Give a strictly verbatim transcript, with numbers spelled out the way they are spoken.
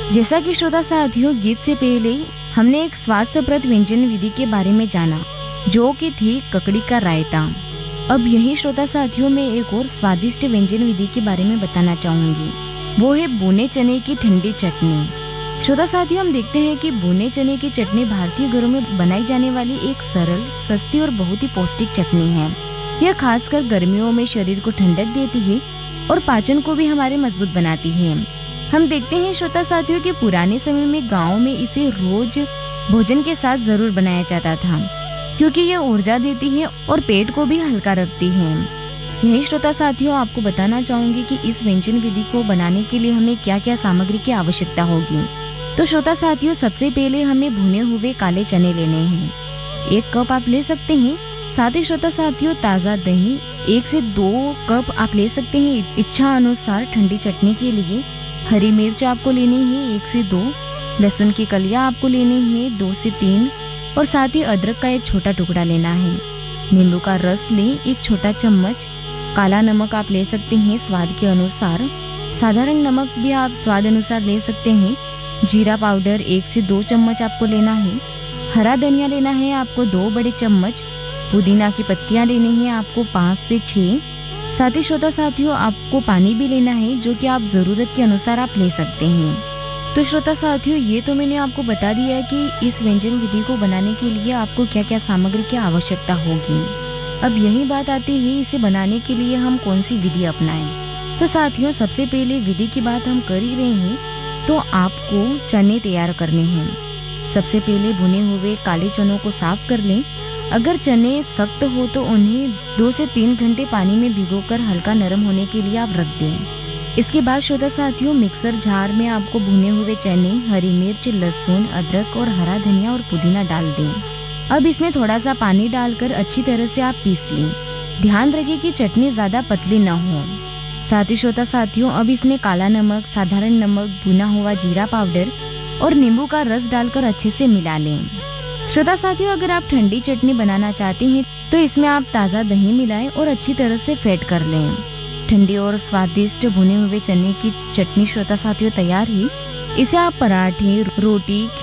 जैसा कि श्रोता साथियों, गीत से पहले हमने एक स्वास्थ्यप्रद व्यंजन विधि के बारे में जाना, जो कि थी ककड़ी का रायता। अब यही श्रोता साथियों में एक और स्वादिष्ट व्यंजन विधि के बारे में बताना चाहूंगी। वो है भुने चने की ठंडी चटनी। श्रोता साथियों, हम देखते हैं कि भुने चने की चटनी भारतीय घरों में बनाई जाने वाली एक सरल, सस्ती और बहुत ही पौष्टिक चटनी है। यह खासकर गर्मियों में शरीर को ठंडक देती है और पाचन को भी हमारे मजबूत बनाती है। हम देखते हैं श्रोता साथियों कि पुराने समय में गाँव में इसे रोज भोजन के साथ जरूर बनाया जाता था, क्योंकि यह ऊर्जा देती है और पेट को भी हल्का रखती है। यही श्रोता साथियों, आपको बताना चाहूंगी कि इस व्यंजन विधि को बनाने के लिए हमें क्या क्या सामग्री की आवश्यकता होगी। तो श्रोता साथियों, सबसे पहले हमें भुने हुए काले चने लेने हैं। एक कप आप ले सकते हैं। साथ ही श्रोता साथियों, ताज़ा दही एक से दो कप आप ले सकते हैं इच्छा अनुसार ठंडी चटनी के लिए। हरी मिर्च आपको लेनी है एक से दो, लहसुन की कलियां आपको लेनी है दो से तीन, और साथ ही अदरक का एक छोटा टुकड़ा लेना है। नींबू का रस लें एक छोटा चम्मच। काला नमक आप ले सकते हैं स्वाद के अनुसार। साधारण नमक भी आप स्वाद अनुसार ले सकते हैं। जीरा पाउडर एक से दो चम्मच आपको लेना है। हरा धनिया लेना है आपको दो बड़े चम्मच। पुदीना की पत्तियां लेनी है आपको पाँच से छः। साथ ही श्रोता साथियों, आपको पानी भी लेना है, जो कि आप जरूरत के अनुसार आप ले सकते हैं। तो श्रोता साथियों, ये तो मैंने आपको बता दिया है कि इस व्यंजन विधि को बनाने के लिए आपको क्या क्या सामग्री की आवश्यकता होगी। अब यही बात आती है, इसे बनाने के लिए हम कौन सी विधि अपनाएं। तो साथियों, सबसे पहले विधि की बात हम कर ही रहे हैं, तो आपको चने तैयार करने हैं। सबसे पहले भुने हुए काले चनों को साफ कर लें। अगर चने सख्त हो तो उन्हें दो से तीन घंटे पानी में भिगोकर हल्का नरम होने के लिए आप रख दें। इसके बाद श्रोता साथियों, मिक्सर जार में आपको भुने हुए चने, हरी मिर्च, लहसुन, अदरक और हरा धनिया और पुदीना डाल दें। अब इसमें थोड़ा सा पानी डालकर अच्छी तरह से आप पीस लें। ध्यान रखें कि चटनी ज्यादा पतली न हो। साथ ही श्रोता साथियों, अब इसमें काला नमक, साधारण नमक, भुना हुआ जीरा पाउडर और नींबू का रस डालकर अच्छे से मिला लें। श्रोता साथियों, अगर आप ठंडी चटनी बनाना चाहते हैं तो इसमें आप ताज़ा दही मिलाएं और अच्छी तरह से फेंट कर लें। ठंडी और स्वादिष्ट भुने हुए चने की चटनी श्रोता साथियों तैयार ही। इसे आप पराठे, रोटी,